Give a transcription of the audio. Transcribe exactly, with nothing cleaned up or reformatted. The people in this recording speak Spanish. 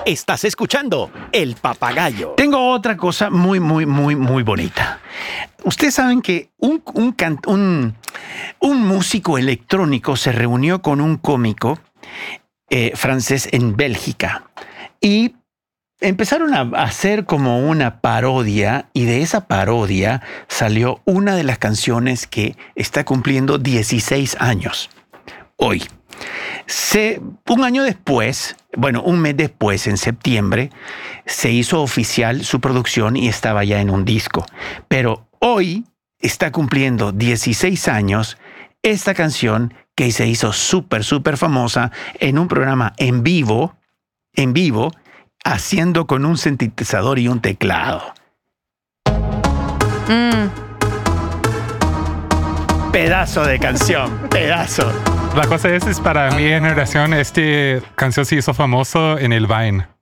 Estás escuchando El Papagayo. Tengo otra cosa muy, muy, muy, muy bonita. Ustedes saben que un, un, can, un, un músico electrónico se reunió con un cómico eh, francés en Bélgica y empezaron a hacer como una parodia, y de esa parodia salió una de las canciones que está cumpliendo dieciséis años hoy. Se, un año después, bueno, un mes después, en septiembre, se hizo oficial su producción y estaba ya en un disco. Pero hoy está cumpliendo dieciséis años esta canción que se hizo súper, súper famosa en un programa en vivo, en vivo, haciendo con un sintetizador y un teclado. Mm. Pedazo de canción, pedazo. La cosa es, es para mi generación, esta canción se hizo famoso en el Vine.